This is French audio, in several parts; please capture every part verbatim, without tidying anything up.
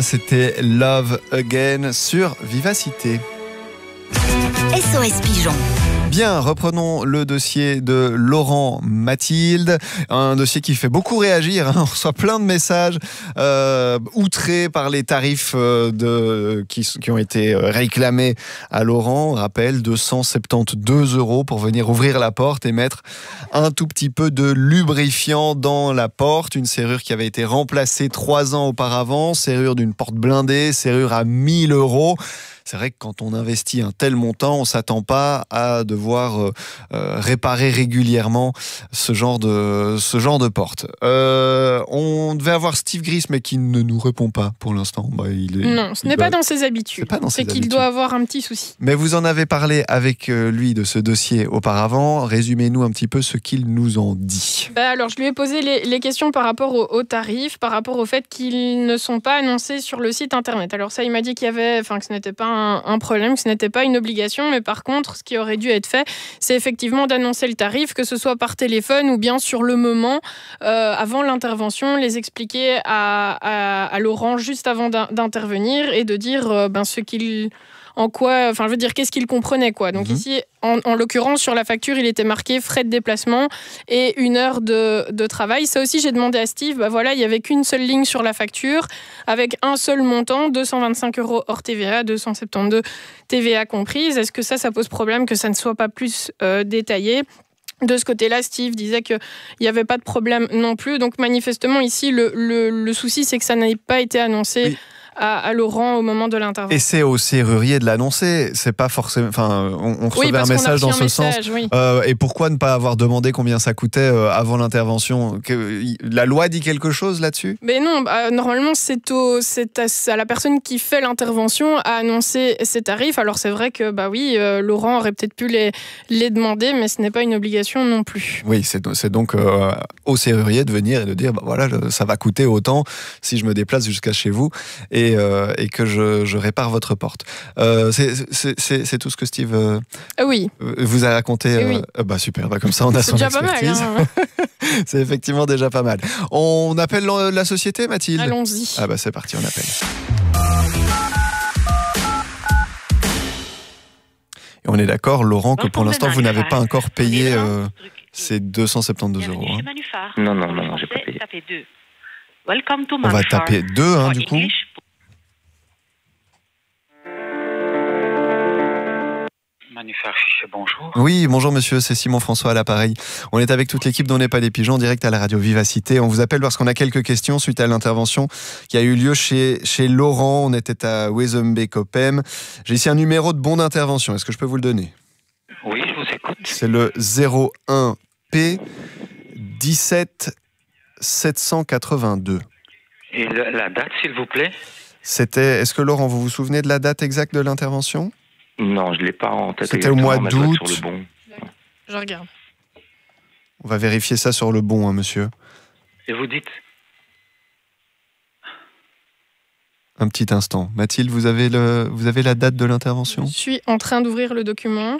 C'était Love Again sur Vivacité. S O S Pigeon. Bien, reprenons le dossier de Laurent Mathilde, un dossier qui fait beaucoup réagir, hein. On reçoit plein de messages euh, outrés par les tarifs euh, de, qui, qui ont été réclamés à Laurent. On rappelle, deux cent soixante-douze euros pour venir ouvrir la porte et mettre un tout petit peu de lubrifiant dans la porte. Une serrure qui avait été remplacée trois ans auparavant, serrure d'une porte blindée, serrure à mille euros. C'est vrai que quand on investit un tel montant, on ne s'attend pas à devoir euh, euh, réparer régulièrement ce genre de, ce genre de porte. Euh, on devait avoir Steve Gris, mais qui ne nous répond pas pour l'instant. Bah, il est, non, ce n'est doit... pas dans ses habitudes. C'est, c'est qu'il habitudes. doit avoir un petit souci. Mais vous en avez parlé avec lui de ce dossier auparavant. Résumez-nous un petit peu ce qu'il nous en dit. Bah alors, je lui ai posé les, les questions par rapport aux, aux tarifs, par rapport au fait qu'ils ne sont pas annoncés sur le site internet. Alors ça, il m'a dit qu'il y avait, enfin que ce n'était pas un un problème, que ce n'était pas une obligation, mais par contre, ce qui aurait dû être fait, c'est effectivement d'annoncer le tarif, que ce soit par téléphone ou bien sur le moment, euh, avant l'intervention, les expliquer à, à, à Laurent juste avant d'intervenir et de dire euh, ben, ce qu'il... en quoi, enfin je veux dire, qu'est-ce qu'il comprenait quoi. Donc mmh. ici, en, en l'occurrence, sur la facture, il était marqué frais de déplacement et une heure de, de travail. Ça aussi, j'ai demandé à Steve, bah voilà, il n'y avait qu'une seule ligne sur la facture, avec un seul montant, deux cent vingt-cinq euros hors T V A, deux cent soixante-douze T V A comprise. Est-ce que ça, ça pose problème que ça ne soit pas plus euh, détaillé ? De ce côté-là, Steve disait qu'il n'y avait pas de problème non plus. Donc manifestement, ici, le, le, le souci, c'est que ça n'ait pas été annoncé. Oui. À, à Laurent au moment de l'intervention. Et c'est au serrurier de l'annoncer. C'est pas forcément. Enfin, on, on recevait oui, un message dans ce message, sens. Oui. Euh, et pourquoi ne pas avoir demandé combien ça coûtait euh, avant l'intervention ? Que, la loi dit quelque chose là-dessus ? Mais non, bah, normalement c'est, au, c'est à, à la personne qui fait l'intervention à annoncer ses tarifs. Alors c'est vrai que bah oui, euh, Laurent aurait peut-être pu les les demander, mais ce n'est pas une obligation non plus. Oui, c'est, c'est donc euh, au serrurier de venir et de dire bah voilà, ça va coûter autant si je me déplace jusqu'à chez vous. Et Et, euh, et que je, je répare votre porte. Euh, c'est, c'est, c'est, c'est tout ce que Steve euh, oui. vous a raconté. Euh, oui. euh, bah super, bah comme ça on a c'est son déjà expertise. Pas mal, hein. C'est effectivement déjà pas mal. On appelle la société, Mathilde ? Allons-y. Ah bah c'est parti, on appelle. Et on est d'accord, Laurent, que pour l'instant vous n'avez pas encore payé euh, ces deux cent soixante-douze euros. Hein. Non, non, non, j'ai pas payé. On va taper deux, hein, du coup. Manufar Fichet, bonjour. Oui, bonjour monsieur, c'est Simon François à l'appareil. On est avec toute l'équipe d'On n'est pas des pigeons, en direct à la radio Vivacité. On vous appelle parce qu'on a quelques questions suite à l'intervention qui a eu lieu chez, chez Laurent. On était à Wezenbeek-Oppem. J'ai ici un numéro de bon d'intervention. Est-ce que je peux vous le donner ? Oui, je vous écoute. C'est le zéro un P dix-sept sept cent quatre-vingt-deux. Et le, la date, s'il vous plaît ? C'était. Est-ce que Laurent, vous vous souvenez de la date exacte de l'intervention ? Non, je ne l'ai pas en tête. C'était au mois d'août. Sur le bon. Je regarde. On va vérifier ça sur le bon, hein, monsieur. Et vous dites ? Un petit instant. Mathilde, vous avez, le... vous avez la date de l'intervention ? Je suis en train d'ouvrir le document.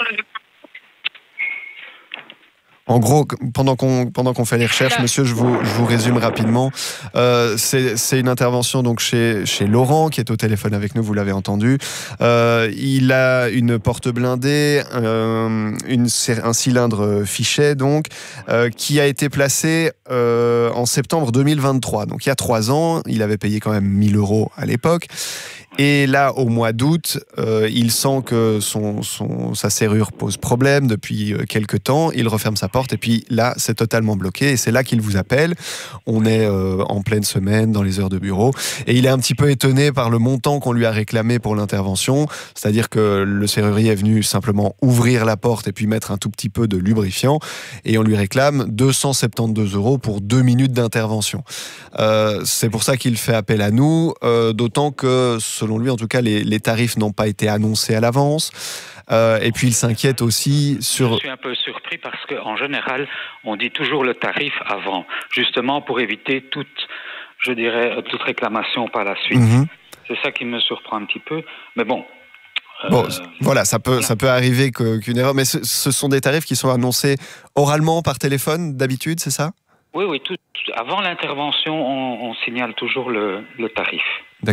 En gros, pendant qu'on, pendant qu'on fait les recherches, Là. monsieur, je vous, je vous résume rapidement. Euh, c'est, c'est une intervention donc chez, chez Laurent, qui est au téléphone avec nous, vous l'avez entendu. Euh, il a une porte blindée, euh, une, un cylindre fichet, donc, euh, qui a été placé euh, en septembre deux mille vingt-trois. Donc, il y a trois ans, il avait payé quand même mille euros à l'époque. Et là, au mois d'août, euh, il sent que son, son, sa serrure pose problème depuis quelques temps. Il referme sa porte et puis là, c'est totalement bloqué. Et c'est là qu'il vous appelle. On est euh, en pleine semaine, dans les heures de bureau. Et il est un petit peu étonné par le montant qu'on lui a réclamé pour l'intervention. C'est-à-dire que le serrurier est venu simplement ouvrir la porte et puis mettre un tout petit peu de lubrifiant. Et on lui réclame deux cent soixante-douze euros pour deux minutes d'intervention. Euh, c'est pour ça qu'il fait appel à nous, euh, d'autant que selon lui, en tout cas, les, les tarifs n'ont pas été annoncés à l'avance. Euh, et puis, il s'inquiète aussi sur... Je suis un peu surpris parce qu'en général, on dit toujours le tarif avant, justement pour éviter toute, je dirais, toute réclamation par la suite. Mm-hmm. C'est ça qui me surprend un petit peu. Mais bon... Euh, bon, voilà, ça peut, ça peut arriver que, qu'une erreur. Mais ce, ce sont des tarifs qui sont annoncés oralement par téléphone, d'habitude, c'est ça ? Oui, oui. Tout, avant l'intervention, on, on signale toujours le, le tarif. D'accord.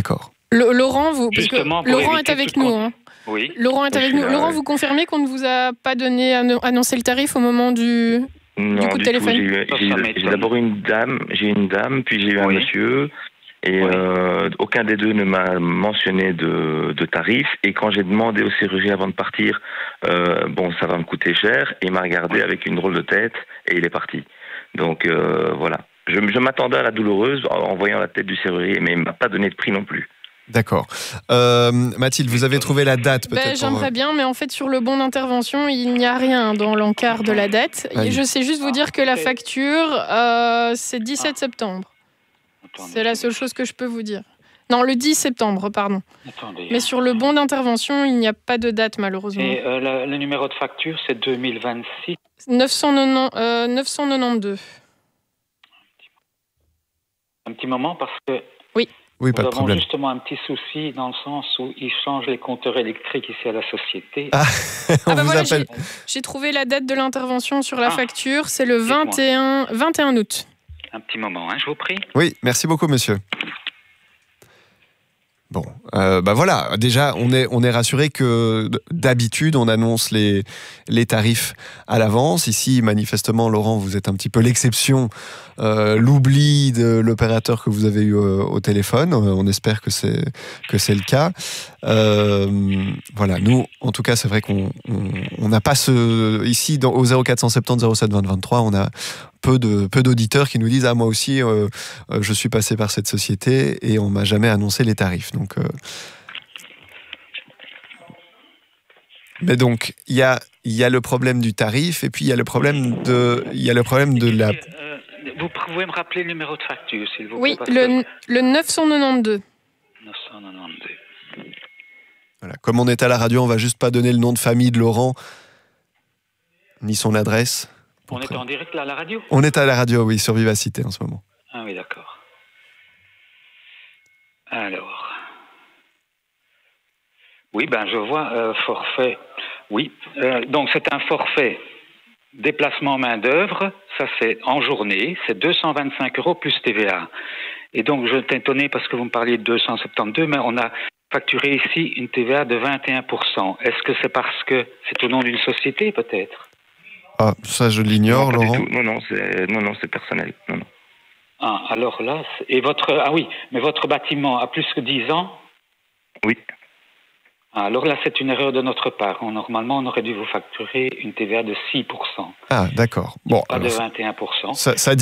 Le, Laurent, vous, parce Justement, que Laurent est avec nous. Hein. Oui. Laurent est avec nous. Là, Laurent, ouais. vous confirmez qu'on ne vous a pas donné annoncé le tarif au moment du, Non, du coup de du téléphone? tout. J'ai, eu- j'ai, eu- j'ai d'abord une dame, j'ai eu une dame, puis j'ai eu un Oui. monsieur, et Oui. euh, aucun des deux ne m'a mentionné de, de tarif. Et quand j'ai demandé au chirurgien avant de partir, euh, bon, ça va me coûter cher, et il m'a regardé avec une drôle de tête, et il est parti. Donc euh, voilà. Je, je m'attendais à la douloureuse en, en voyant la tête du serrurier, mais il ne m'a pas donné de prix non plus. D'accord. Euh, Mathilde, vous avez trouvé la date peut-être Ben, pour- j'aimerais bien, mais en fait, sur le bon d'intervention, il n'y a rien dans l'encart de la date. Ah oui. Je sais juste vous dire que la facture, euh, c'est dix-sept septembre. Attendez, C'est la seule chose que je peux vous dire. Non, le dix septembre, pardon. Attendez. Mais sur le bon d'intervention, il n'y a pas de date, malheureusement. Et euh, le, le numéro de facture, c'est deux mille vingt-six. neuf cent quatre-vingt-dix, euh, neuf cent quatre-vingt-douze. Un petit moment, parce que Oui, nous pas de avons problème. justement un petit souci dans le sens où ils changent les compteurs électriques ici à la société. Ah, on Ah bah vous voilà, appelle. J'ai trouvé la date de l'intervention sur la Ah. facture, c'est le Dites-moi. vingt et un, vingt et un août. Un petit moment, hein, je vous prie. Oui, merci beaucoup, monsieur. Bon, euh, bah voilà, déjà, on est, on est rassuré que d'habitude, on annonce les, les tarifs à l'avance. Ici, manifestement, Laurent, vous êtes un petit peu l'exception, euh, l'oubli de l'opérateur que vous avez eu au, au téléphone. Euh, On espère que c'est, que c'est le cas. Euh, voilà, nous, en tout cas, c'est vrai qu'on on, on n'a pas ce... Ici, dans, au zéro quatre cent soixante-dix zéro sept vingt vingt-trois, on a peu de peu d'auditeurs qui nous disent « Ah, moi aussi, euh, euh, je suis passé par cette société et on m'a jamais annoncé les tarifs. » Donc, euh... Mais donc, il y a, y a le problème du tarif et puis il y a le problème de, il y a le problème de la... Euh, vous pouvez me rappeler le numéro de facture, s'il vous plaît? Oui, parce le, le neuf cent quatre-vingt-douze. que neuf cent quatre-vingt-douze. Voilà. Comme on est à la radio, on va juste pas donner le nom de famille de Laurent, ni son adresse. On est en direct là à la radio? On est à la radio, oui, sur Vivacité en ce moment. Ah oui, d'accord. Alors. Oui, ben je vois euh, forfait. Oui, euh, donc c'est un forfait déplacement main-d'œuvre. Ça, c'est en journée. C'est deux cent vingt-cinq euros plus T V A. Et donc, je suis étonné parce que vous me parliez de deux cent soixante-douze, mais on a facturé ici une T V A de vingt et un pour cent. Est-ce que c'est parce que c'est au nom d'une société, peut-être? Ah, ça, je l'ignore, non, pas du Laurent. tout. Non, non, c'est, non, non, c'est personnel. Non, non. Ah, alors là, c'est- et votre, ah oui, mais votre bâtiment a plus que dix ans? Oui. Ah, alors là, c'est une erreur de notre part. Normalement, on aurait dû vous facturer une T V A de six pour cent, Ah, d'accord. Bon, pas de alors, vingt et un pour cent. ça, ça